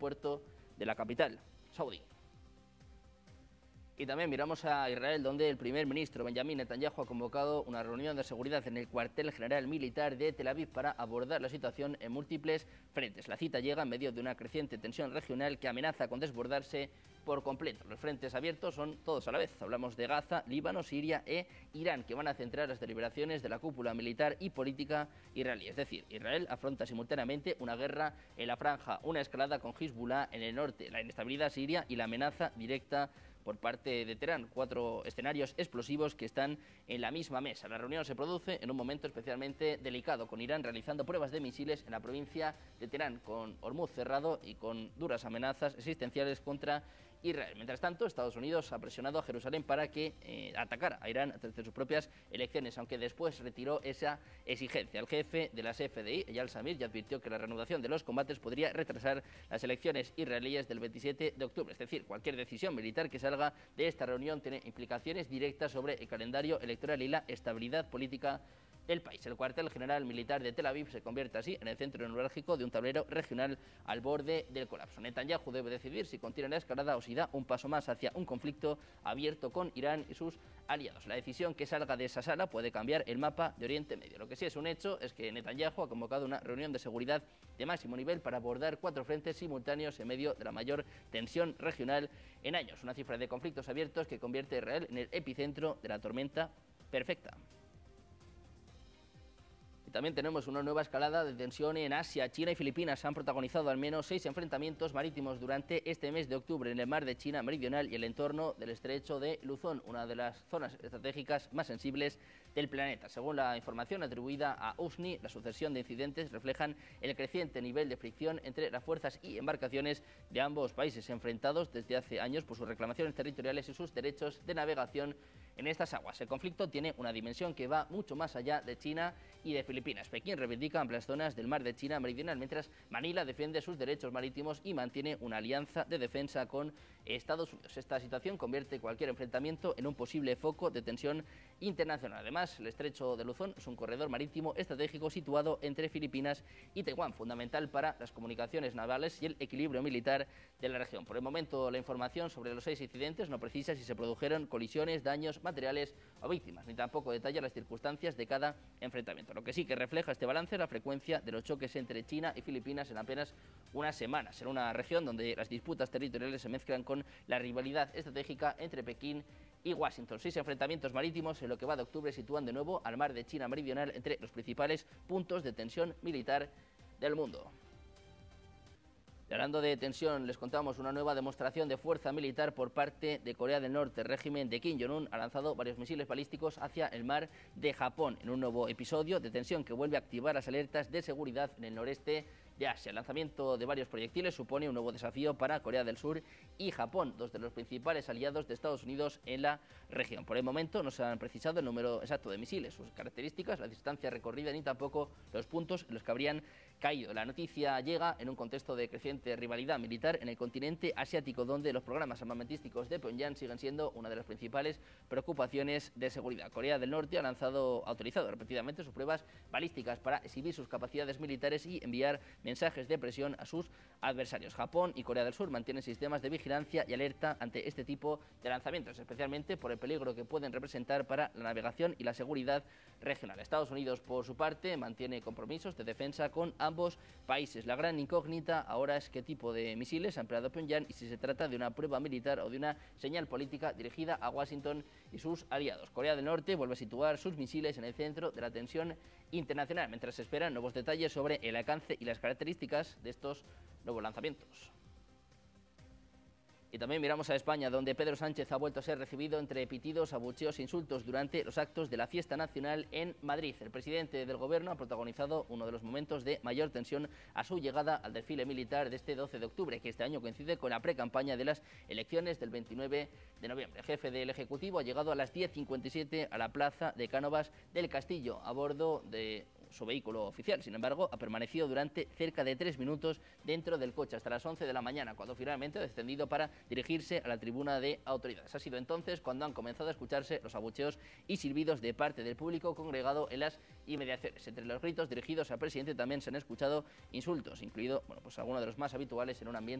aeropuerto de la capital saudí. Y también miramos a Israel, donde el primer ministro Benjamín Netanyahu ha convocado una reunión de seguridad en el cuartel general militar de Tel Aviv para abordar la situación en múltiples frentes. La cita llega en medio de una creciente tensión regional que amenaza con desbordarse por completo. Los frentes abiertos son todos a la vez. Hablamos de Gaza, Líbano, Siria e Irán, que van a centrar las deliberaciones de la cúpula militar y política israelí. Es decir, Israel afronta simultáneamente una guerra en la franja, una escalada con Hezbollah en el norte, la inestabilidad siria y la amenaza directa por parte de Teherán. 4 escenarios explosivos que están en la misma mesa. La reunión se produce en un momento especialmente delicado, con Irán realizando pruebas de misiles en la provincia de Teherán, con Hormuz cerrado y con duras amenazas existenciales contra Israel. Mientras tanto, Estados Unidos ha presionado a Jerusalén para que atacara a Irán desde sus propias elecciones, aunque después retiró esa exigencia. El jefe de las FDI, Eyal Zamir, ya advirtió que la reanudación de los combates podría retrasar las elecciones israelíes del 27 de octubre. Es decir, cualquier decisión militar que salga de esta reunión tiene implicaciones directas sobre el calendario electoral y la estabilidad política del país. El cuartel general militar de Tel Aviv se convierte así en el centro neurálgico de un tablero regional al borde del colapso. Netanyahu debe decidir si continúa la escalada o si da un paso más hacia un conflicto abierto con Irán y sus aliados. La decisión que salga de esa sala puede cambiar el mapa de Oriente Medio. Lo que sí es un hecho es que Netanyahu ha convocado una reunión de seguridad de máximo nivel para abordar 4 frentes simultáneos en medio de la mayor tensión regional en años. Una cifra de conflictos abiertos que convierte a Israel en el epicentro de la tormenta perfecta. También tenemos una nueva escalada de tensión en Asia. China y Filipinas han protagonizado al menos 6 enfrentamientos marítimos durante este mes de octubre en el mar de China Meridional y el entorno del estrecho de Luzón, una de las zonas estratégicas más sensibles del planeta. Según la información atribuida a USNI, la sucesión de incidentes reflejan el creciente nivel de fricción entre las fuerzas y embarcaciones de ambos países, enfrentados desde hace años por sus reclamaciones territoriales y sus derechos de navegación en estas aguas. El conflicto tiene una dimensión que va mucho más allá de China y de Filipinas. Pekín reivindica amplias zonas del mar de China Meridional, mientras Manila defiende sus derechos marítimos y mantiene una alianza de defensa con Estados Unidos. Esta situación convierte cualquier enfrentamiento en un posible foco de tensión internacional. Además, el estrecho de Luzón es un corredor marítimo estratégico situado entre Filipinas y Taiwán, fundamental para las comunicaciones navales y el equilibrio militar de la región. Por el momento, la información sobre los 6 incidentes no precisa si se produjeron colisiones, daños materiales o víctimas, ni tampoco detalla las circunstancias de cada enfrentamiento. Lo que sí que refleja este balance es la frecuencia de los choques entre China y Filipinas en apenas unas semanas, en una región donde las disputas territoriales se mezclan con la rivalidad estratégica entre Pekín y Washington. 6 enfrentamientos marítimos en lo que va de octubre sitúan de nuevo al mar de China Meridional entre los principales puntos de tensión militar del mundo. Y hablando de tensión, les contamos una nueva demostración de fuerza militar por parte de Corea del Norte. El régimen de Kim Jong-un ha lanzado varios misiles balísticos hacia el mar de Japón, en un nuevo episodio de tensión que vuelve a activar las alertas de seguridad en el noreste de Asia. El lanzamiento de varios proyectiles supone un nuevo desafío para Corea del Sur y Japón, 2 de los principales aliados de Estados Unidos en la región. Por el momento no se han precisado el número exacto de misiles, sus características, la distancia recorrida ni tampoco los puntos en los que habrían caído. La noticia llega en un contexto de creciente rivalidad militar en el continente asiático, donde los programas armamentísticos de Pyongyang siguen siendo una de las principales preocupaciones de seguridad. Corea del Norte ha autorizado repetidamente sus pruebas balísticas para exhibir sus capacidades militares y enviar mensajes de presión a sus adversarios. Japón y Corea del Sur mantienen sistemas de vigilancia y alerta ante este tipo de lanzamientos, especialmente por el peligro que pueden representar para la navegación y la seguridad regional. Estados Unidos, por su parte, mantiene compromisos de defensa con ambos países. La gran incógnita ahora es qué tipo de misiles ha empleado Pyongyang y si se trata de una prueba militar o de una señal política dirigida a Washington y sus aliados. Corea del Norte vuelve a situar sus misiles en el centro de la tensión internacional, mientras se esperan nuevos detalles sobre el alcance y las características de estos nuevos lanzamientos. Y también miramos a España, donde Pedro Sánchez ha vuelto a ser recibido entre pitidos, abucheos e insultos durante los actos de la fiesta nacional en Madrid. El presidente del Gobierno ha protagonizado uno de los momentos de mayor tensión a su llegada al desfile militar de este 12 de octubre, que este año coincide con la precampaña de las elecciones del 29 de noviembre. El jefe del Ejecutivo ha llegado a las 10:57 a la plaza de Cánovas del Castillo a bordo de su vehículo oficial. Sin embargo, ha permanecido durante cerca de 3 minutos dentro del coche hasta las 11 de la mañana, cuando finalmente ha descendido para dirigirse a la tribuna de autoridades. Ha sido entonces cuando han comenzado a escucharse los abucheos y silbidos de parte del público congregado en las inmediaciones. Entre los gritos dirigidos al presidente también se han escuchado insultos, incluido algunos de los más habituales en un ambiente